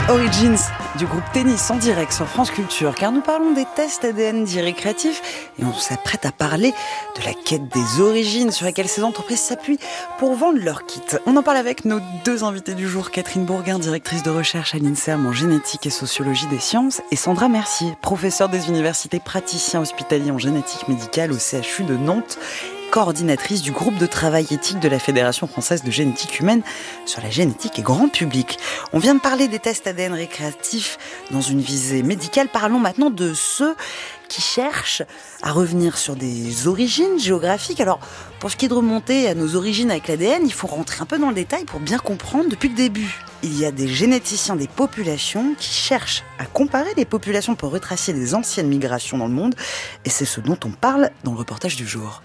Origins du groupe Tennis en direct sur France Culture, car nous parlons des tests ADN dits récréatifs et on s'apprête à parler de la quête des origines sur laquelle ces entreprises s'appuient pour vendre leurs kits. On en parle avec nos deux invités du jour, Catherine Bourguin, directrice de recherche à l'INSERM en génétique et sociologie des sciences, et Sandra Mercier, professeure des universités, praticien hospitalier en génétique médicale au CHU de Nantes, coordinatrice du groupe de travail éthique de la Fédération française de génétique humaine sur la génétique et grand public. On vient de parler des tests ADN récréatifs dans une visée médicale. Parlons maintenant de ceux qui cherchent à revenir sur des origines géographiques. Alors, pour ce qui est de remonter à nos origines avec l'ADN, il faut rentrer un peu dans le détail pour bien comprendre depuis le début. Il y a des généticiens des populations qui cherchent à comparer les populations pour retracer les anciennes migrations dans le monde. Et c'est ce dont on parle dans le reportage du jour.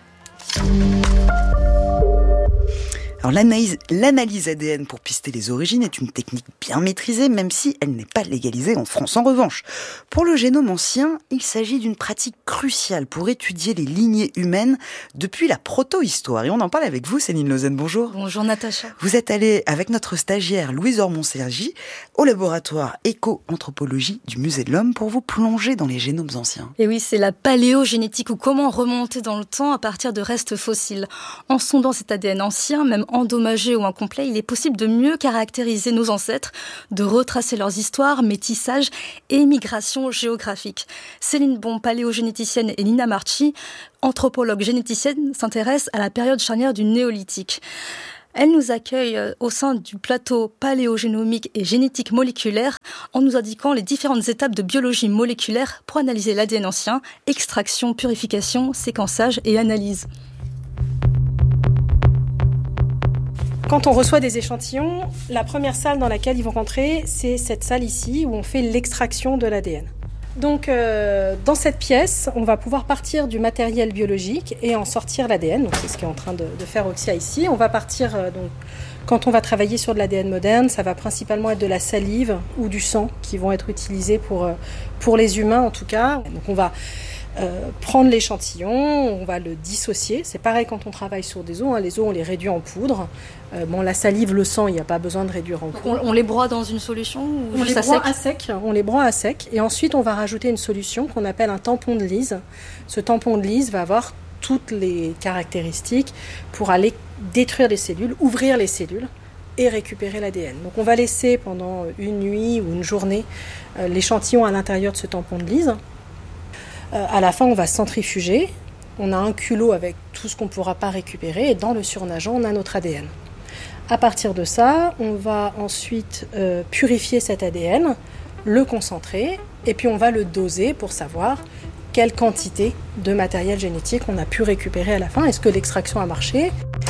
Alors l'analyse ADN pour pister les origines est une technique bien maîtrisée, même si elle n'est pas légalisée en France. En revanche, pour le génome ancien, il s'agit d'une pratique cruciale pour étudier les lignées humaines depuis la proto-histoire. Et on en parle avec vous, Céline Lausanne. Bonjour. Bonjour Natacha. Vous êtes allée avec notre stagiaire Louise Ormond-Sergi au laboratoire éco-anthropologie du Musée de l'Homme pour vous plonger dans les génomes anciens. Et oui, c'est la paléogénétique, ou comment remonter dans le temps à partir de restes fossiles. En sondant cet ADN ancien, même endommagé ou incomplet, il est possible de mieux caractériser nos ancêtres, de retracer leurs histoires, métissage et migration géographique. Céline Bon, paléogénéticienne, et Nina Marchi, anthropologue généticienne, s'intéressent à la période charnière du néolithique. Elle nous accueille au sein du plateau paléogénomique et génétique moléculaire en nous indiquant les différentes étapes de biologie moléculaire pour analyser l'ADN ancien, extraction, purification, séquençage et analyse. Quand on reçoit des échantillons, la première salle dans laquelle ils vont rentrer, c'est cette salle ici où on fait l'extraction de l'ADN. Donc dans cette pièce, on va pouvoir partir du matériel biologique et en sortir l'ADN. Donc c'est ce qu'est en train de faire Oxia ici. On va partir, donc, quand on va travailler sur de l'ADN moderne, ça va principalement être de la salive ou du sang qui vont être utilisés pour les humains en tout cas. Donc on va prendre l'échantillon, on va le dissocier. C'est pareil quand on travaille sur des os. Les os, on les réduit en poudre. La salive, le sang, il n'y a pas besoin de réduire en poudre. On les broie dans une solution ou on juste les broie à sec. On les broie à sec. Et ensuite, on va rajouter une solution qu'on appelle un tampon de Lise. Ce tampon de Lise va avoir toutes les caractéristiques pour aller détruire les cellules, ouvrir les cellules et récupérer l'ADN. Donc on va laisser pendant une nuit ou une journée l'échantillon à l'intérieur de ce tampon de Lise. À la fin, on va centrifuger. On a un culot avec tout ce qu'on ne pourra pas récupérer. Et dans le surnageant, on a notre ADN. À partir de ça, on va ensuite purifier cet ADN, le concentrer, et puis on va le doser pour savoir quelle quantité de matériel génétique on a pu récupérer à la fin. Est-ce que l'extraction a marché ?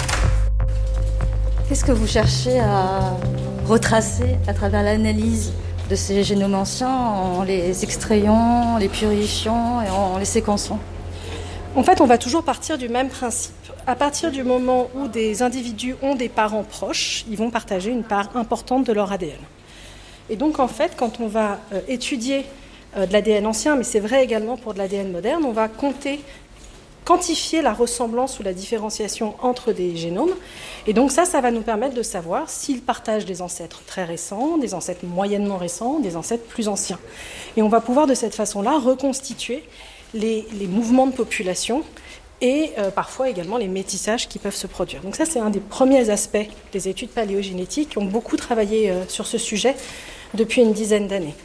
Qu'est-ce que vous cherchez à retracer à travers l'analyse de ces génomes anciens en les extrayant, en les purifiant et en les séquençant? En fait, on va toujours partir du même principe. À partir du moment où des individus ont des parents proches, ils vont partager une part importante de leur ADN. Et donc, en fait, quand on va étudier de l'ADN ancien, mais c'est vrai également pour de l'ADN moderne, on va quantifier la ressemblance ou la différenciation entre des génomes. Et donc ça va nous permettre de savoir s'ils partagent des ancêtres très récents, des ancêtres moyennement récents, des ancêtres plus anciens. Et on va pouvoir de cette façon-là reconstituer les mouvements de population et parfois également les métissages qui peuvent se produire. Donc ça, c'est un des premiers aspects des études paléogénétiques qui ont beaucoup travaillé sur ce sujet depuis une dizaine d'années.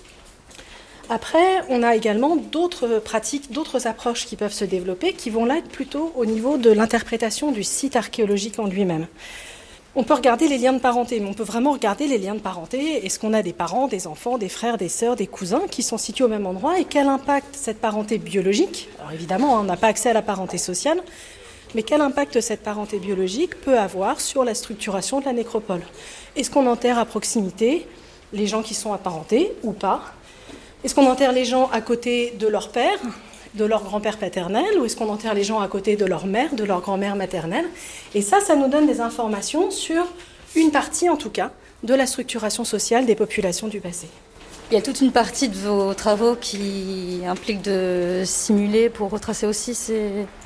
Après, on a également d'autres pratiques, d'autres approches qui peuvent se développer, qui vont là être plutôt au niveau de l'interprétation du site archéologique en lui-même. On peut regarder les liens de parenté, mais on peut vraiment regarder les liens de parenté. Est-ce qu'on a des parents, des enfants, des frères, des sœurs, des cousins qui sont situés au même endroit et quel impact cette parenté biologique, alors évidemment, on n'a pas accès à la parenté sociale, mais quel impact cette parenté biologique peut avoir sur la structuration de la nécropole? Est-ce qu'on enterre à proximité les gens qui sont apparentés ou pas? Est-ce qu'on enterre les gens à côté de leur père, de leur grand-père paternel, ou est-ce qu'on enterre les gens à côté de leur mère, de leur grand-mère maternelle? Et ça nous donne des informations sur une partie, en tout cas, de la structuration sociale des populations du passé. Il y a toute une partie de vos travaux qui implique de simuler pour retracer aussi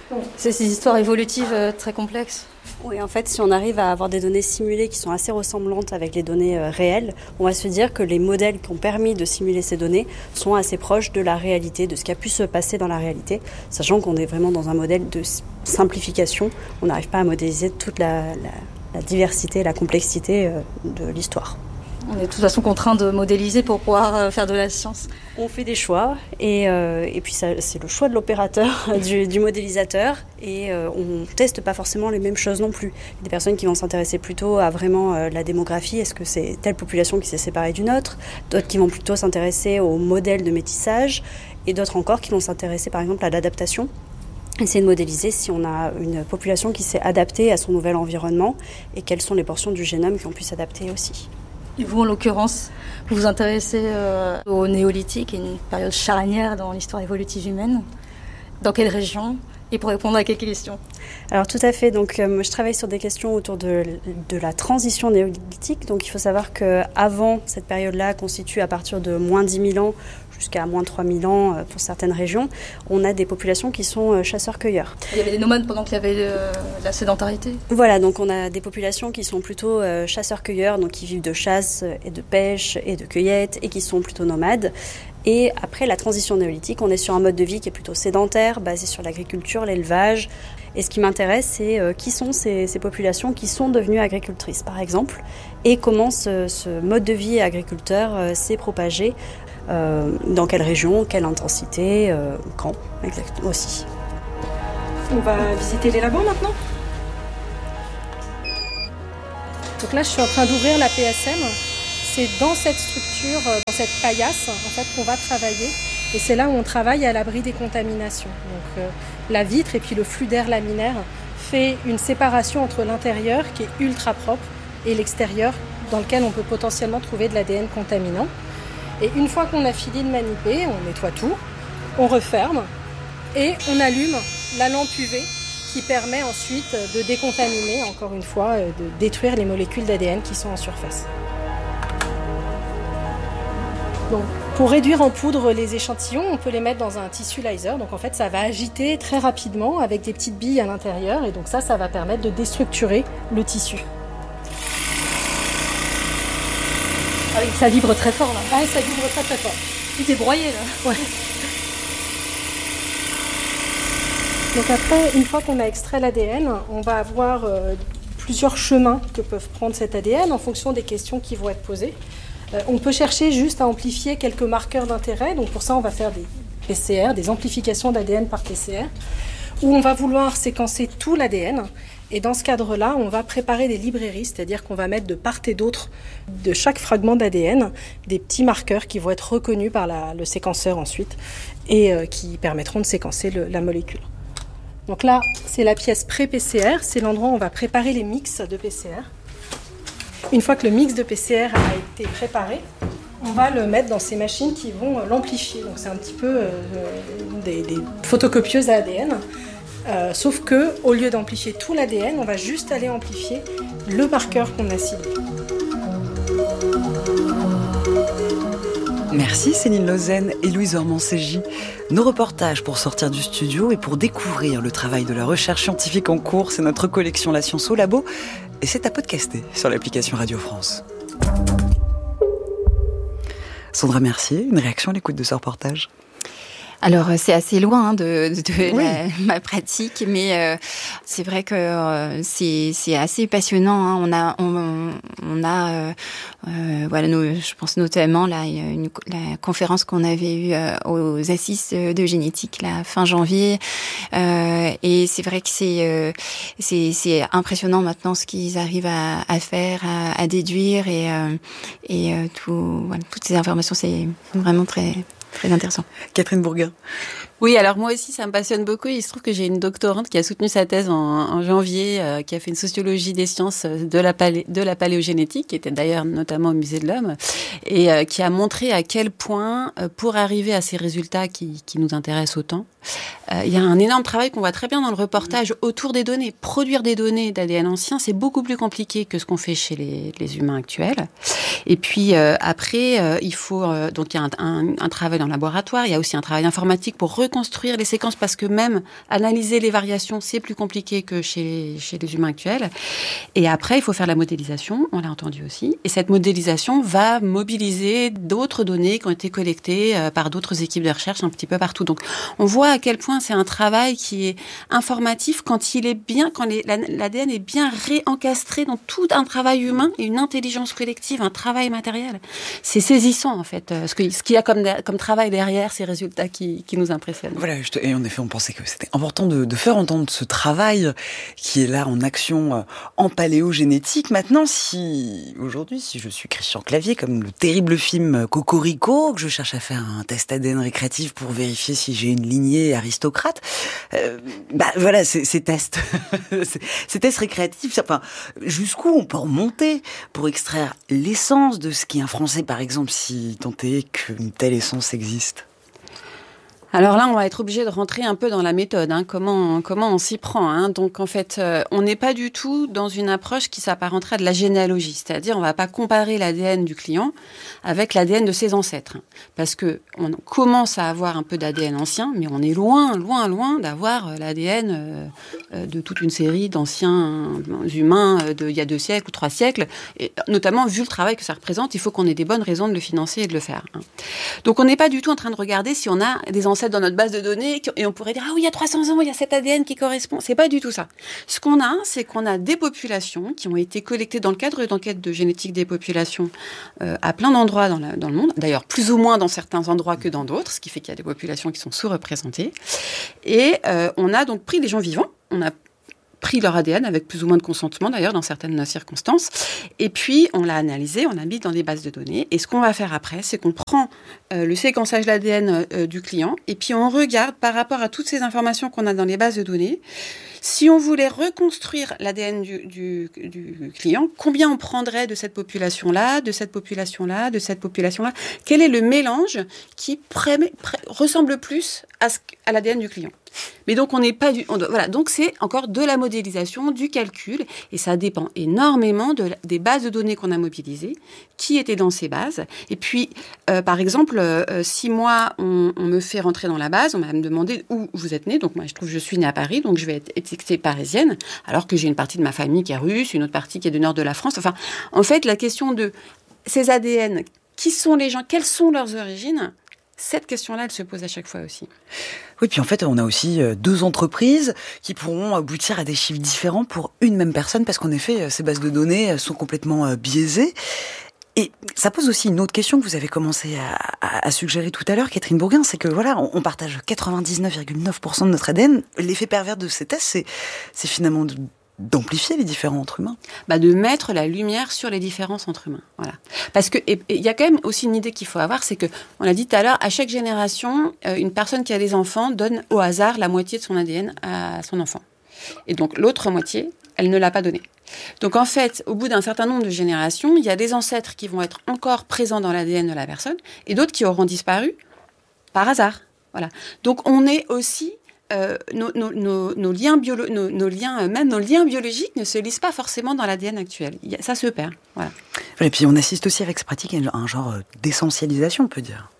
C'est ces histoires évolutives très complexes. Oui, en fait, si on arrive à avoir des données simulées qui sont assez ressemblantes avec les données réelles, on va se dire que les modèles qui ont permis de simuler ces données sont assez proches de la réalité, de ce qui a pu se passer dans la réalité, sachant qu'on est vraiment dans un modèle de simplification. On n'arrive pas à modéliser toute la diversité, la complexité de l'histoire. On est de toute façon contraint de modéliser pour pouvoir faire de la science. On fait des choix et puis ça, c'est le choix de l'opérateur, du modélisateur et on teste pas forcément les mêmes choses non plus. Il y a des personnes qui vont s'intéresser plutôt à vraiment la démographie, est-ce que c'est telle population qui s'est séparée d'une autre, d'autres qui vont plutôt s'intéresser au modèle de métissage et d'autres encore qui vont s'intéresser par exemple à l'adaptation. Essayer de modéliser si on a une population qui s'est adaptée à son nouvel environnement et quelles sont les portions du génome qui ont pu s'adapter aussi. Et vous, en l'occurrence, vous vous intéressez au néolithique, une période charnière dans l'histoire évolutive humaine. Dans quelle région? Et pour répondre à quelques questions? Alors tout à fait, donc moi je travaille sur des questions autour de la transition néolithique. Donc il faut savoir qu'avant cette période-là constitue à partir de moins 10 000 ans jusqu'à moins 3 000 ans pour certaines régions, on a des populations qui sont chasseurs-cueilleurs. Il y avait des nomades pendant qu'il y avait la sédentarité? Voilà, donc on a des populations qui sont plutôt chasseurs-cueilleurs, donc qui vivent de chasse et de pêche et de cueillette et qui sont plutôt nomades. Et après la transition néolithique, on est sur un mode de vie qui est plutôt sédentaire, basé sur l'agriculture, l'élevage. Et ce qui m'intéresse, c'est qui sont ces populations qui sont devenues agricultrices, par exemple, et comment ce mode de vie agriculteur s'est propagé, dans quelle région, quelle intensité, quand, exactement aussi. On va visiter les labos maintenant. Donc là, je suis en train d'ouvrir la PSM. C'est dans cette structure, dans cette paillasse, en fait, qu'on va travailler. Et c'est là où on travaille à l'abri des contaminations. Donc la vitre et puis le flux d'air laminaire fait une séparation entre l'intérieur, qui est ultra propre, et l'extérieur, dans lequel on peut potentiellement trouver de l'ADN contaminant. Et une fois qu'on a fini de manipuler, on nettoie tout, on referme et on allume la lampe UV qui permet ensuite de décontaminer, encore une fois, de détruire les molécules d'ADN qui sont en surface. Donc, pour réduire en poudre les échantillons, on peut les mettre dans un tissulizer. Donc en fait, ça va agiter très rapidement avec des petites billes à l'intérieur. Et donc ça va permettre de déstructurer le tissu. Ah oui, ça vibre très fort là. Ah, ça vibre très très fort. Tout est broyé là. Ouais. Donc après, une fois qu'on a extrait l'ADN, on va avoir plusieurs chemins que peuvent prendre cet ADN en fonction des questions qui vont être posées. On peut chercher juste à amplifier quelques marqueurs d'intérêt. Donc pour ça, on va faire des PCR, des amplifications d'ADN par PCR, où on va vouloir séquencer tout l'ADN. Et dans ce cadre-là, on va préparer des librairies, c'est-à-dire qu'on va mettre de part et d'autre de chaque fragment d'ADN des petits marqueurs qui vont être reconnus par le séquenceur ensuite et qui permettront de séquencer la molécule. Donc là, c'est la pièce pré-PCR, c'est l'endroit où on va préparer les mix de PCR. Une fois que le mix de PCR a été préparé, on va le mettre dans ces machines qui vont l'amplifier. Donc c'est un petit peu des photocopieuses à ADN. Sauf que, au lieu d'amplifier tout l'ADN, on va juste aller amplifier le marqueur qu'on a ciblé. Merci Céline Lauzen et Louise Ormand-Ségy. Nos reportages pour sortir du studio et pour découvrir le travail de la recherche scientifique en cours, c'est notre collection La Science au Labo et c'est à podcaster sur l'application Radio France. Sandra Mercier, une réaction à l'écoute de ce reportage? Alors, c'est assez loin de oui. ma pratique, mais c'est vrai que c'est assez passionnant. Hein. On a voilà, je pense notamment la conférence qu'on avait eue aux Assises de génétique la fin janvier, et c'est vrai que c'est impressionnant maintenant ce qu'ils arrivent à faire, à déduire et toutes ces informations, c'est vraiment très intéressant. Catherine Bourguin. Oui, alors moi aussi, ça me passionne beaucoup. Il se trouve que j'ai une doctorante qui a soutenu sa thèse en janvier, qui a fait une sociologie des sciences de la paléogénétique, qui était d'ailleurs notamment au Musée de l'Homme. et qui a montré à quel point, pour arriver à ces résultats qui nous intéressent autant, il y a un énorme travail qu'on voit très bien dans le reportage autour des données. Produire des données d'ADN ancien, c'est beaucoup plus compliqué que ce qu'on fait chez les humains actuels. Et puis après, il faut donc il y a un travail dans le laboratoire, il y a aussi un travail informatique pour reconstruire les séquences, parce que même analyser les variations, c'est plus compliqué que chez les humains actuels. Et après, il faut faire la modélisation, on l'a entendu aussi. Et cette modélisation va mobiliser d'autres données qui ont été collectées par d'autres équipes de recherche un petit peu partout. Donc, on voit à quel point c'est un travail qui est informatif quand il est bien, quand l'ADN est bien réencastré dans tout un travail humain et une intelligence collective, un travail matériel. C'est saisissant, en fait, ce qu'il y a comme travail derrière ces résultats qui nous impressionnent. Voilà, et en effet, on pensait que c'était important de faire entendre ce travail qui est là en action en paléogénétique. Maintenant, aujourd'hui, si je suis Christian Clavier, comme le terrible film Cocorico, que je cherche à faire un test ADN récréatif pour vérifier si j'ai une lignée aristocrate, voilà, ces tests, ces tests récréatifs, enfin, jusqu'où on peut remonter pour extraire l'essence de ce qui est un Français, par exemple, si tant est qu'une telle essence existe? Alors là, on va être obligé de rentrer un peu dans la méthode, comment on s'y prend. Donc en fait, on n'est pas du tout dans une approche qui s'apparenterait à de la généalogie. C'est-à-dire, on ne va pas comparer l'ADN du client avec l'ADN de ses ancêtres. Parce que on commence à avoir un peu d'ADN ancien, mais on est loin, loin, loin d'avoir l'ADN de toute une série d'anciens humains d'il y a 2 siècles ou 3 siècles. Et notamment, vu le travail que ça représente, il faut qu'on ait des bonnes raisons de le financer et de le faire. Donc on n'est pas du tout en train de regarder si on a des ancêtres dans notre base de données et on pourrait dire ah oui, il y a 300 ans, il y a cet ADN qui correspond. C'est pas du tout ça. Ce qu'on a, c'est qu'on a des populations qui ont été collectées dans le cadre d'enquêtes de génétique des populations à plein d'endroits dans le monde. D'ailleurs, plus ou moins dans certains endroits que dans d'autres, ce qui fait qu'il y a des populations qui sont sous-représentées. Et on a donc pris des gens vivants. On a pris leur ADN avec plus ou moins de consentement d'ailleurs dans certaines circonstances, et puis on l'a analysé, on l'a mis dans des bases de données, et ce qu'on va faire après, c'est qu'on prend le séquençage de l'ADN du client, et puis on regarde par rapport à toutes ces informations qu'on a dans les bases de données, si on voulait reconstruire l'ADN du client, combien on prendrait de cette population-là, de cette population-là, de cette population-là, quel est le mélange qui ressemble plus à l'ADN du client. Mais donc on n'est pas voilà, donc c'est encore de la modélisation, du calcul, et ça dépend énormément des bases de données qu'on a mobilisées, qui étaient dans ces bases. Et puis, par exemple, si moi on me fait rentrer dans la base, on va me demander où vous êtes né. Donc moi je trouve que je suis née à Paris, donc je vais être étiquetée parisienne, alors que j'ai une partie de ma famille qui est russe, une autre partie qui est du nord de la France. Enfin, en fait, la question de ces ADN, qui sont les gens, quelles sont leurs origines? Cette question-là, elle se pose à chaque fois aussi. Oui, puis en fait, on a aussi 2 entreprises qui pourront aboutir à des chiffres différents pour une même personne, parce qu'en effet, ces bases de données sont complètement biaisées. Et ça pose aussi une autre question que vous avez commencé à suggérer tout à l'heure, Catherine Bourguin, c'est que voilà, on partage 99,9% de notre ADN. L'effet pervers de ces tests, c'est finalement d'amplifier les différences entre humains. De mettre la lumière sur les différences entre humains. Voilà. Parce que il y a quand même aussi une idée qu'il faut avoir, c'est que, on l'a dit tout à l'heure, à chaque génération, une personne qui a des enfants donne au hasard la moitié de son ADN à son enfant. Et donc l'autre moitié, elle ne l'a pas donnée. Donc en fait, au bout d'un certain nombre de générations, il y a des ancêtres qui vont être encore présents dans l'ADN de la personne et d'autres qui auront disparu par hasard. Voilà. Donc on est aussi nos liens biologiques ne se lisent pas forcément dans l'ADN actuel. Ça se perd. Voilà. Et puis on assiste aussi avec cette pratique à un genre d'essentialisation, on peut dire.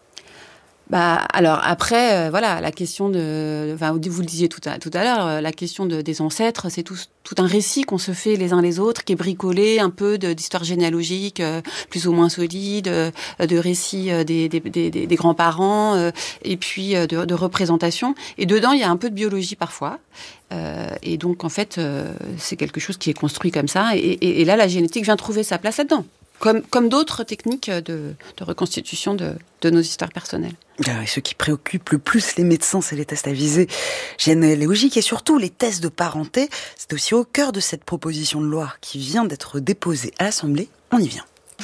Alors après, voilà, la question vous le disiez tout à l'heure, la question des ancêtres, c'est tout un récit qu'on se fait les uns les autres, qui est bricolé un peu d'histoire généalogique plus ou moins solide, de récits des grands-parents, et puis de représentation. Et dedans, il y a un peu de biologie parfois. Et donc, en fait, c'est quelque chose qui est construit comme ça. Et là, la génétique vient trouver sa place là-dedans. Comme d'autres techniques de reconstitution de nos histoires personnelles. Et ce qui préoccupe le plus les médecins, c'est les tests à visée généalogique et surtout les tests de parenté. C'est aussi au cœur de cette proposition de loi qui vient d'être déposée à l'Assemblée. On y vient.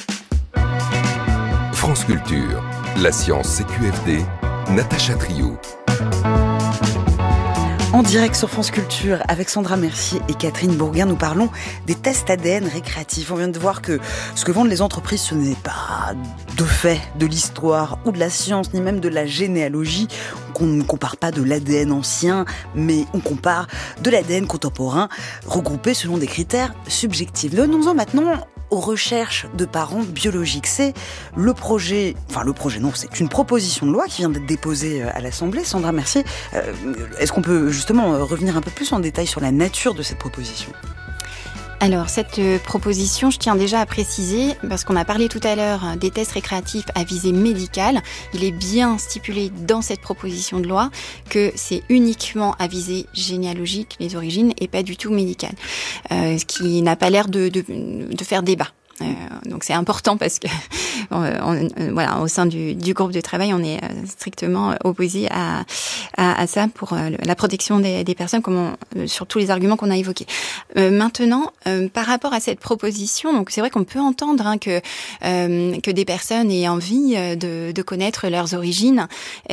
France Culture, la science CQFD, Natacha Trio. En direct sur France Culture, avec Sandra Mercier et Catherine Bourguin, nous parlons des tests ADN récréatifs. On vient de voir que ce que vendent les entreprises, ce n'est pas de fait de l'histoire ou de la science, ni même de la généalogie. On ne compare pas de l'ADN ancien, mais on compare de l'ADN contemporain, regroupé selon des critères subjectifs. Venons-en maintenant aux recherches de parents biologiques. C'est le projet, c'est une proposition de loi qui vient d'être déposée à l'Assemblée. Sandra Mercier, est-ce qu'on peut justement revenir un peu plus en détail sur la nature de cette proposition ? Alors, cette proposition, je tiens déjà à préciser, parce qu'on a parlé tout à l'heure des tests récréatifs à visée médicale, il est bien stipulé dans cette proposition de loi que c'est uniquement à visée généalogique, les origines, et pas du tout médicale. Ce qui n'a pas l'air de faire débat. Donc c'est important parce que voilà, au sein du groupe de travail, on est strictement opposé à ça pour la protection des personnes, sur tous les arguments qu'on a évoqués. Maintenant, par rapport à cette proposition, donc c'est vrai qu'on peut entendre que des personnes aient envie de connaître leurs origines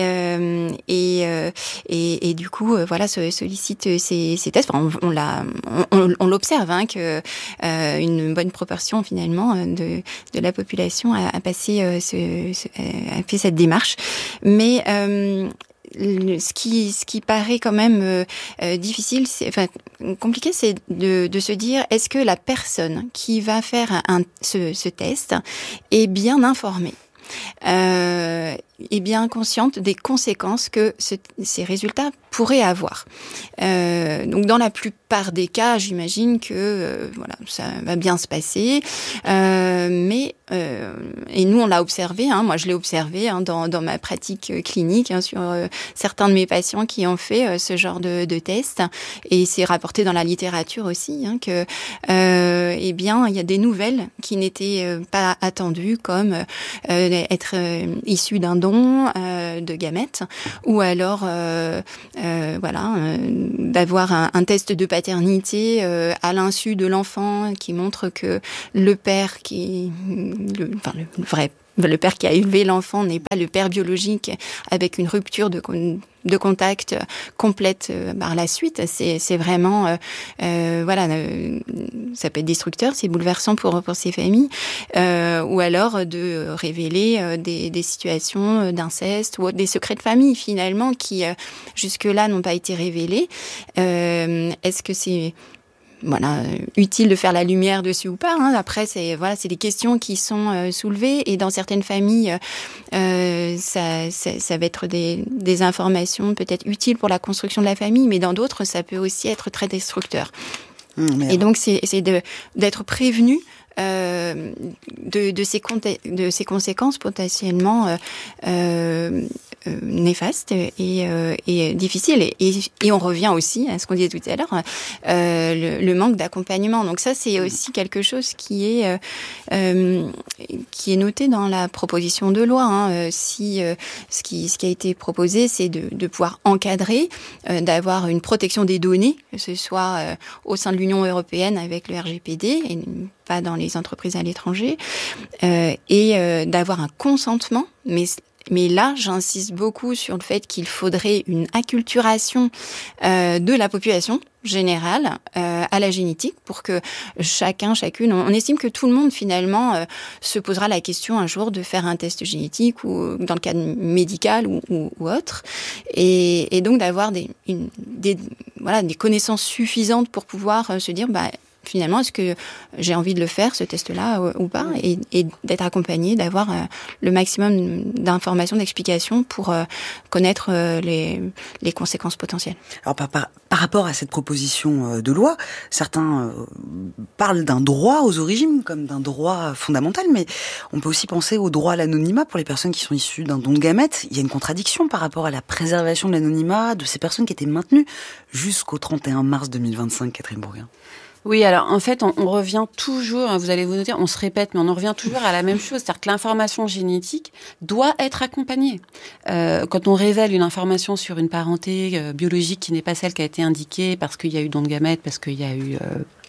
et du coup voilà sollicitent ces tests. Enfin, on l'observe que une bonne proportion finalement de la population a passé a fait cette démarche, mais ce qui paraît quand même difficile, compliqué, c'est de se dire est-ce que la personne qui va faire ce test est bien informée, est bien consciente des conséquences que ces résultats pourraient avoir. Donc dans la plupart des cas, j'imagine que voilà, ça va bien se passer, mais et nous on l'a observé, moi je l'ai observé dans ma pratique clinique sur certains de mes patients qui ont fait ce genre de test, et c'est rapporté dans la littérature aussi que eh bien il y a des nouvelles qui n'étaient pas attendues, comme être issu d'un don de gamètes, ou alors d'avoir un test de paternité à l'insu de l'enfant qui montre que le père le père qui a élevé l'enfant n'est pas le père biologique, avec une rupture de contact complète par la suite. C'est vraiment ça peut être destructeur, c'est bouleversant pour ces familles, ou alors de révéler des situations d'inceste ou des secrets de famille finalement qui jusque-là n'ont pas été révélés. Est-ce que c'est utile de faire la lumière dessus ou pas, Après, c'est des questions qui sont soulevées, et dans certaines familles, ça va être des informations peut-être utiles pour la construction de la famille, mais dans d'autres, ça peut aussi être très destructeur. Et donc, c'est d'être prévenu de ces conséquences potentiellement néfastes et difficiles. Et on revient aussi à ce qu'on disait tout à l'heure, le manque d'accompagnement. Donc ça, c'est aussi quelque chose qui est noté dans la proposition de loi. Ce qui a été proposé, c'est de pouvoir encadrer, d'avoir une protection des données, que ce soit au sein de l'Union européenne avec le RGPD et pas dans les entreprises à l'étranger, et d'avoir un consentement, mais là, j'insiste beaucoup sur le fait qu'il faudrait une acculturation de la population générale à la génétique, pour que chacune, on estime que tout le monde finalement se posera la question un jour de faire un test génétique, ou dans le cadre médical ou autre, et donc d'avoir des connaissances suffisantes pour pouvoir se dire finalement, est-ce que j'ai envie de le faire, ce test-là, ou pas, et d'être accompagné, d'avoir le maximum d'informations, d'explications pour connaître les conséquences potentielles. Alors, par rapport à cette proposition de loi, certains parlent d'un droit aux origines comme d'un droit fondamental, mais on peut aussi penser au droit à l'anonymat pour les personnes qui sont issues d'un don de gamètes. Il y a une contradiction par rapport à la préservation de l'anonymat de ces personnes qui étaient maintenues jusqu'au 31 mars 2025, Catherine Bourguin. Oui, alors en fait, on revient toujours, vous allez vous noter, on se répète, mais on en revient toujours à la même chose, c'est-à-dire que l'information génétique doit être accompagnée. Quand on révèle une information sur une parenté biologique qui n'est pas celle qui a été indiquée parce qu'il y a eu don de gamètes, parce qu'il y a eu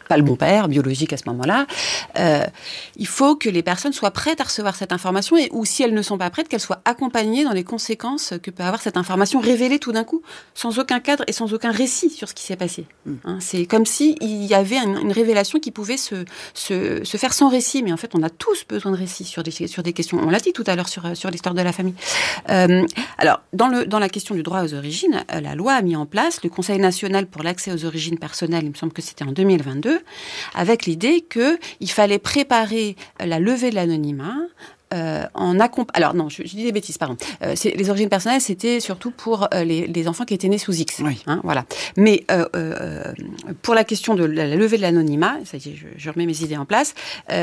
pas le bon père biologique à ce moment-là. Il faut que les personnes soient prêtes à recevoir cette information ou si elles ne sont pas prêtes, qu'elles soient accompagnées dans les conséquences que peut avoir cette information révélée tout d'un coup, sans aucun cadre et sans aucun récit sur ce qui s'est passé. C'est comme si il y avait une révélation qui pouvait se faire sans récit, mais en fait, on a tous besoin de récits sur des questions. On l'a dit tout à l'heure sur l'histoire de la famille. Alors, dans la question du droit aux origines, la loi a mis en place le Conseil national pour l'accès aux origines personnelles, il me semble que c'était en 2022, avec l'idée qu'il fallait préparer la levée de l'anonymat alors non, je dis des bêtises, pardon. Les origines personnelles, c'était surtout pour les enfants qui étaient nés sous X. Oui. Voilà. Mais pour la question de la levée de l'anonymat, ça y est, je remets mes idées en place.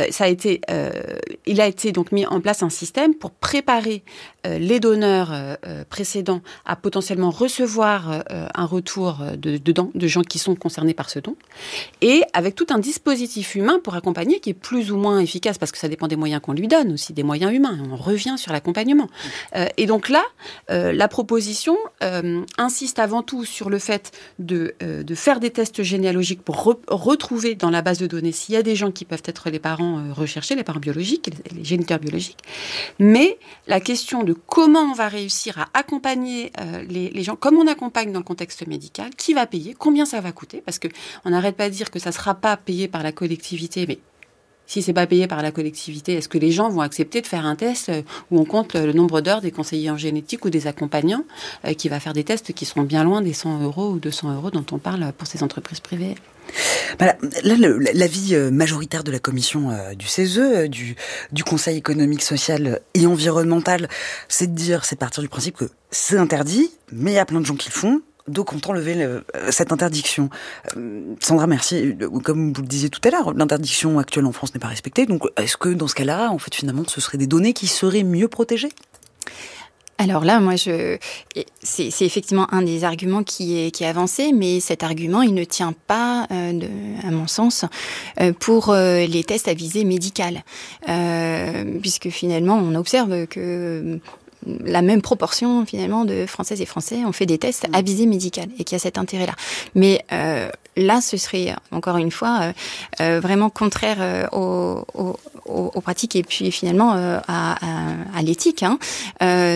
Il a été donc mis en place un système pour préparer les donneurs précédents à potentiellement recevoir un retour de gens qui sont concernés par ce don, et avec tout un dispositif humain pour accompagner qui est plus ou moins efficace, parce que ça dépend des moyens qu'on lui donne aussi, des moyens humains. On revient sur l'accompagnement. Et donc là, la proposition insiste avant tout sur le fait de faire des tests généalogiques pour retrouver dans la base de données s'il y a des gens qui peuvent être les parents recherchés, les parents biologiques, les géniteurs biologiques. Mais la question de comment on va réussir à accompagner les gens, comme on accompagne dans le contexte médical, qui va payer, combien ça va coûter, parce qu'on n'arrête pas de dire que ça ne sera pas payé par la collectivité, mais si c'est pas payé par la collectivité, est-ce que les gens vont accepter de faire un test où on compte le nombre d'heures des conseillers en génétique ou des accompagnants qui va faire des tests qui seront bien loin des 100 € ou 200 € dont on parle pour ces entreprises privées? Voilà. Là, l'avis majoritaire de la commission du CESE, du Conseil économique, social et environnemental, c'est partir du principe que c'est interdit, mais il y a plein de gens qui le font. Donc, on entend lever cette interdiction. Sandra, merci. Comme vous le disiez tout à l'heure, l'interdiction actuelle en France n'est pas respectée. Donc, est-ce que dans ce cas-là, en fait, finalement, ce seraient des données qui seraient mieux protégées ? Alors là, moi, c'est effectivement un des arguments qui est avancé, mais cet argument, il ne tient pas, à mon sens, pour les tests à visée médicale, puisque finalement, on observe que la même proportion finalement de Françaises et Français ont fait des tests à visée médicale et qu'il y a cet intérêt-là. Mais là, ce serait encore une fois vraiment contraire aux pratiques et puis finalement à l'éthique.